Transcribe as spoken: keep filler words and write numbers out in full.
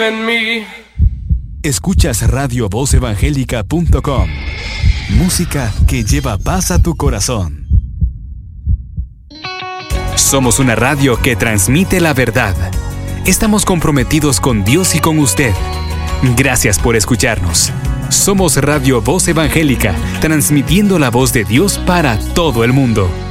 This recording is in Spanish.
en mí. Escuchas radio voz evangélica punto com. Música que lleva paz a tu corazón. Somos una radio que transmite la verdad. Estamos comprometidos con Dios y con usted. Gracias por escucharnos. Somos Radio Voz Evangélica, transmitiendo la voz de Dios para todo el mundo.